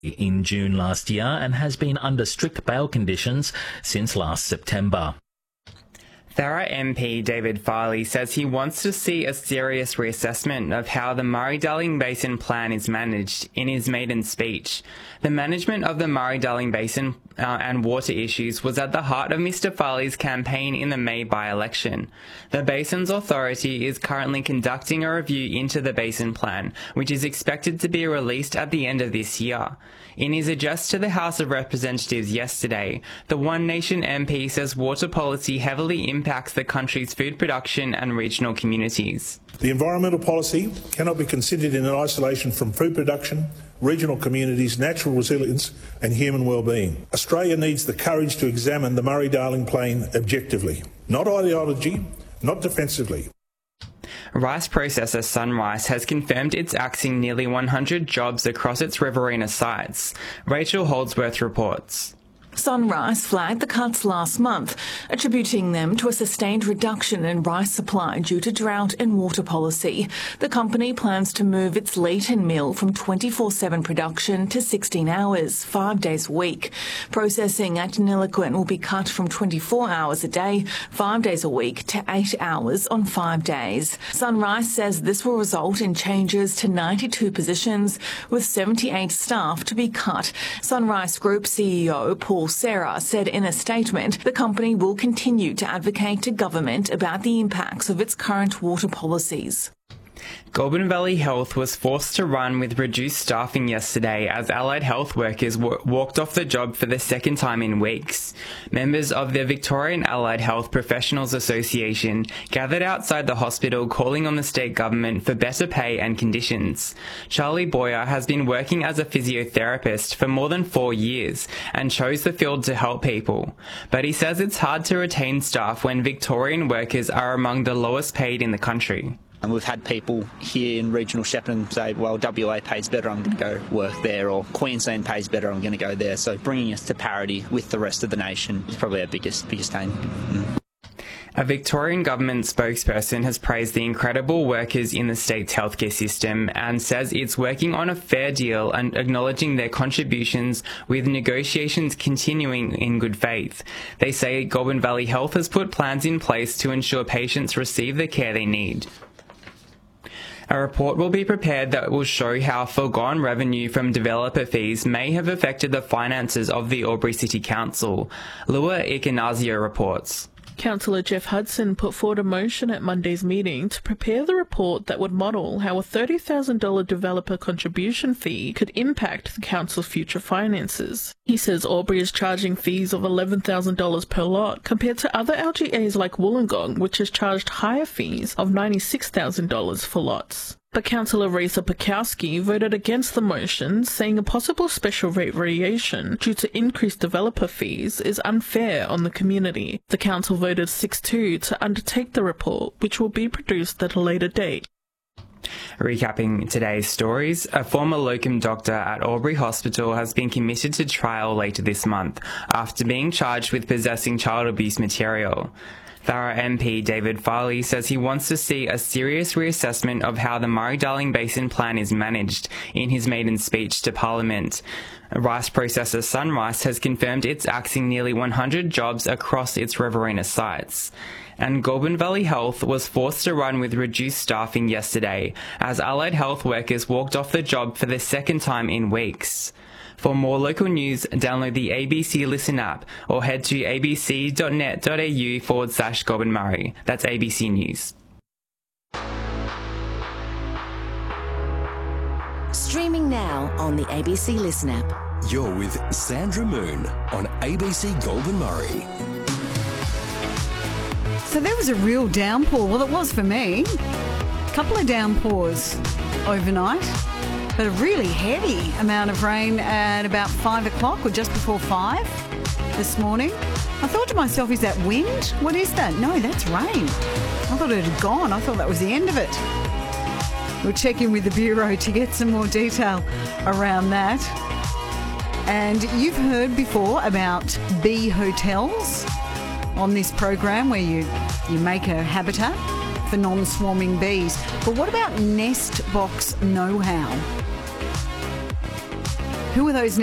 in June last year and has been under strict bail conditions since last September. Thara MP David Farley says he wants to see a serious reassessment of how the Murray-Darling Basin Plan is managed in his maiden speech. The management of the Murray-Darling Basin and water issues was at the heart of Mr Farley's campaign in the May by-election. The Basin's Authority is currently conducting a review into the Basin Plan, which is expected to be released at the end of this year. In his address to the House of Representatives yesterday, the One Nation MP says water policy heavily impacts the country's food production and regional communities. The environmental policy cannot be considered in isolation from food production, regional communities, natural resilience and human well-being. Australia needs the courage to examine the Murray-Darling Plain objectively, not ideology, not defensively. Rice processor SunRice has confirmed it's axing nearly 100 jobs across its Riverina sites. Rachel Holdsworth reports. SunRice flagged the cuts last month, attributing them to a sustained reduction in rice supply due to drought and water policy. The company plans to move its Leighton mill from 24/7 production to 16 hours, 5 days a week. Processing at Niliquin will be cut from 24 hours a day, 5 days a week, to 8 hours on 5 days. SunRice says this will result in changes to 92 positions, with 78 staff to be cut. SunRice Group CEO Paul Serra said in a statement the company will continue to advocate to government about the impacts of its current water policies. Goulburn Valley Health was forced to run with reduced staffing yesterday as allied health workers walked off the job for the second time in weeks. Members of the Victorian Allied Health Professionals Association gathered outside the hospital calling on the state government for better pay and conditions. Charlie Boyer has been working as a physiotherapist for more than 4 years and chose the field to help people. But he says it's hard to retain staff when Victorian workers are among the lowest paid in the country. And we've had people here in regional Shepparton say, well, WA pays better, I'm going to go work there, or Queensland pays better, I'm going to go there. So bringing us to parity with the rest of the nation is probably our biggest aim. A Victorian government spokesperson has praised the incredible workers in the state's healthcare system and says it's working on a fair deal and acknowledging their contributions, with negotiations continuing in good faith. They say Goulburn Valley Health has put plans in place to ensure patients receive the care they need. A report will be prepared that will show how foregone revenue from developer fees may have affected the finances of the Albury City Council. Lua Ikanazia reports. Councillor Jeff Hudson put forward a motion at Monday's meeting to prepare the report that would model how a $30,000 developer contribution fee could impact the council's future finances. He says Albury is charging fees of $11,000 per lot compared to other LGAs like Wollongong, which has charged higher fees of $96,000 for lots. But Councillor Risa Pekowski voted against the motion, saying a possible special rate variation due to increased developer fees is unfair on the community. The council voted 6-2 to undertake the report, which will be produced at a later date. Recapping today's stories, a former locum doctor at Albury Hospital has been committed to trial later this month after being charged with possessing child abuse material. Thara MP David Farley says he wants to see a serious reassessment of how the Murray-Darling Basin Plan is managed in his maiden speech to Parliament. Rice processor SunRice has confirmed it's axing nearly 100 jobs across its Riverina sites. And Goulburn Valley Health was forced to run with reduced staffing yesterday as allied health workers walked off the job for the second time in weeks. For more local news, download the ABC Listen app or head to abc.net.au/Goulburn Murray. That's ABC News. Streaming now on the ABC Listen app. You're with Sandra Moon on ABC Goulburn Murray. So there was a real downpour. Well, it was for me. A couple of downpours overnight. But a really heavy amount of rain at about 5 o'clock or just before 5 this morning. I thought to myself, is that wind? What is that? No, that's rain. I thought it had gone. I thought that was the end of it. We'll check in with the Bureau to get some more detail around that. And you've heard before about bee hotels on this program where you make a habitat for non-swarming bees. But what about nest box know-how? Who are those